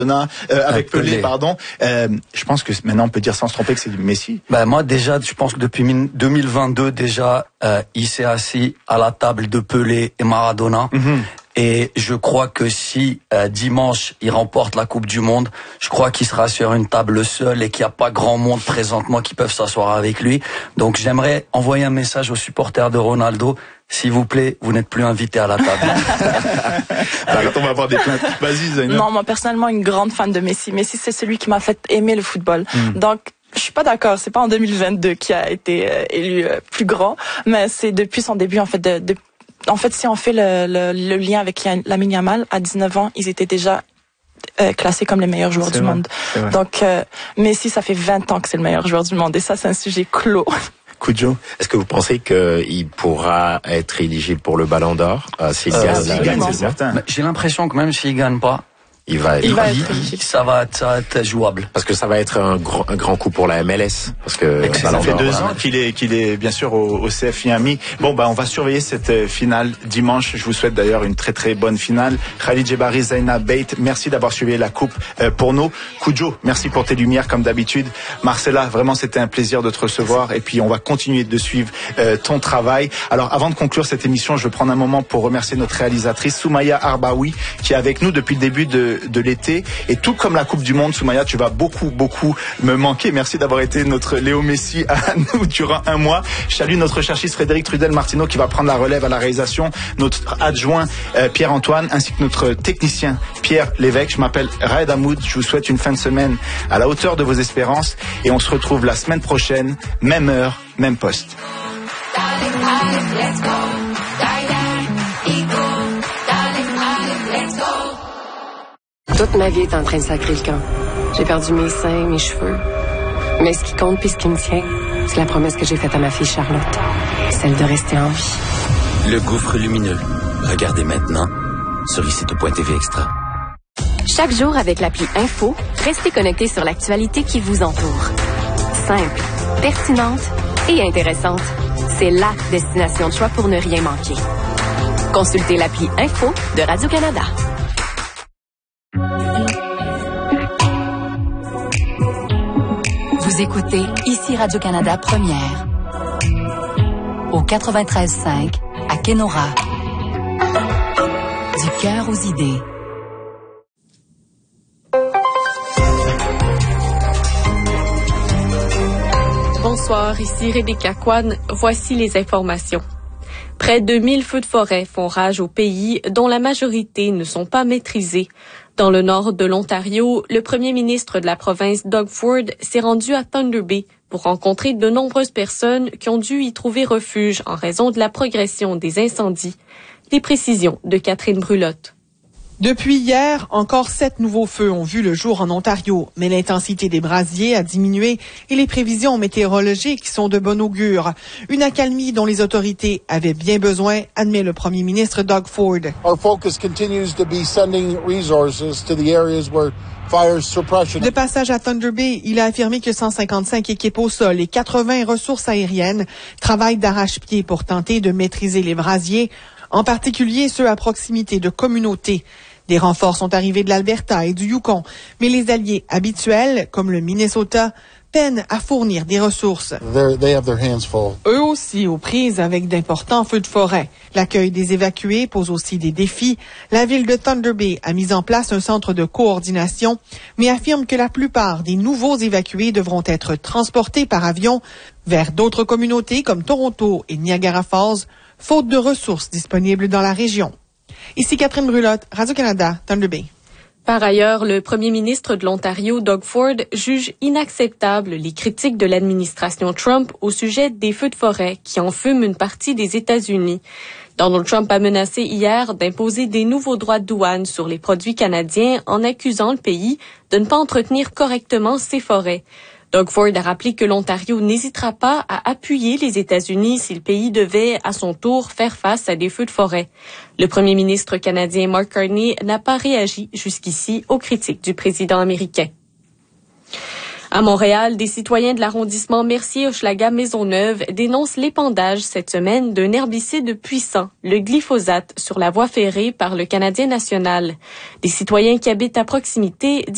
avec Pelé, pardon. Je pense que maintenant on peut dire sans se tromper que c'est du Messi. Moi déjà, je pense que depuis 2022 déjà, il s'est assis à la table de Pelé et Maradona. Et je crois que si dimanche il remporte la Coupe du Monde, je crois qu'il sera sur une table seul et qu'il n'y a pas grand monde présentement qui peuvent s'asseoir avec lui. Donc j'aimerais envoyer un message aux supporters de Ronaldo. S'il vous plaît, vous n'êtes plus invité à la table. On va avoir des plaintes. Vas-y, Zaina. Non, moi personnellement, une grande fan de Messi. Messi, c'est celui qui m'a fait aimer le football. Donc, je suis pas d'accord. C'est pas en 2022 qu'il a été élu plus grand, mais c'est depuis son début en fait En fait, si on fait le lien avec Lamine Yamal, à 19 ans, ils étaient déjà classés comme les meilleurs joueurs du monde. Donc, Messi, ça fait 20 ans que c'est le meilleur joueur du monde. Et ça, c'est un sujet clos. Cujo. Est-ce que vous pensez qu'il pourra être éligible pour le Ballon d'Or s'il gagne c'est certain. J'ai l'impression que même s'il gagne pas, il va être ça va être jouable. Parce que ça va être un grand coup pour la MLS. Parce que ça fait 2 ans qu'il est bien sûr au CF Miami. Bon, on va surveiller cette finale dimanche. Je vous souhaite d'ailleurs une très très bonne finale. Khalid Djebari, Zaina Bate, merci d'avoir suivi la coupe pour nous. Kujo, merci pour tes lumières comme d'habitude. Marcella, vraiment c'était un plaisir de te recevoir. Et puis on va continuer de suivre ton travail. Alors avant de conclure cette émission, je veux prendre un moment pour remercier notre réalisatrice Soumaya Arbaoui qui est avec nous depuis le début de l'été, et tout comme la Coupe du Monde, Soumaya, tu vas beaucoup me manquer. Merci d'avoir été notre Léo Messi à nous durant 1 mois. Je salue notre recherchiste Frédéric Trudel-Martineau qui va prendre la relève à la réalisation, notre adjoint Pierre-Antoine, ainsi que notre technicien Pierre Lévesque. Je m'appelle Raed Hamoud, je vous souhaite une fin de semaine à la hauteur de vos espérances, et on se retrouve la semaine prochaine, même heure, même poste. Toute ma vie est en train de sacrer le camp. J'ai perdu mes seins, mes cheveux. Mais ce qui compte puis ce qui me tient, c'est la promesse que j'ai faite à ma fille Charlotte. Celle de rester en vie. Le gouffre lumineux. Regardez maintenant sur icete.tv Extra. Chaque jour avec l'appli Info, restez connectés sur l'actualité qui vous entoure. Simple, pertinente et intéressante. C'est la destination de choix pour ne rien manquer. Consultez l'appli Info de Radio-Canada. Vous écoutez ici Radio-Canada Première au 93.5 à Kenora. Du cœur aux idées. Bonsoir, ici Rebecca Kwan. Voici les informations. Près de 1000 feux de forêt font rage au pays, dont la majorité ne sont pas maîtrisés. Dans le nord de l'Ontario, le premier ministre de la province, Doug Ford, s'est rendu à Thunder Bay pour rencontrer de nombreuses personnes qui ont dû y trouver refuge en raison de la progression des incendies. Les précisions de Catherine Brulotte. Depuis hier, encore 7 nouveaux feux ont vu le jour en Ontario, mais l'intensité des brasiers a diminué et les prévisions météorologiques sont de bon augure. Une accalmie dont les autorités avaient bien besoin, admet le premier ministre Doug Ford. Our focus continues to be sending resources to the areas where fire suppression. De passage à Thunder Bay, il a affirmé que 155 équipes au sol et 80 ressources aériennes travaillent d'arrache-pied pour tenter de maîtriser les brasiers, en particulier ceux à proximité de communautés. Des renforts sont arrivés de l'Alberta et du Yukon, mais les alliés habituels, comme le Minnesota, peinent à fournir des ressources. They have their hands full. Eux aussi aux prises avec d'importants feux de forêt. L'accueil des évacués pose aussi des défis. La ville de Thunder Bay a mis en place un centre de coordination, mais affirme que la plupart des nouveaux évacués devront être transportés par avion vers d'autres communautés comme Toronto et Niagara Falls, faute de ressources disponibles dans la région. Ici Catherine Brulotte, Radio-Canada, Thunder Bay. Par ailleurs, le premier ministre de l'Ontario, Doug Ford, juge inacceptable les critiques de l'administration Trump au sujet des feux de forêt qui enfument une partie des États-Unis. Donald Trump a menacé hier d'imposer des nouveaux droits de douane sur les produits canadiens en accusant le pays de ne pas entretenir correctement ses forêts. Doug Ford a rappelé que l'Ontario n'hésitera pas à appuyer les États-Unis si le pays devait, à son tour, faire face à des feux de forêt. Le premier ministre canadien Mark Carney n'a pas réagi jusqu'ici aux critiques du président américain. À Montréal, des citoyens de l'arrondissement Mercier-Hochelaga-Maisonneuve dénoncent l'épandage cette semaine d'un herbicide puissant, le glyphosate, sur la voie ferrée par le Canadien national. Des citoyens qui habitent à proximité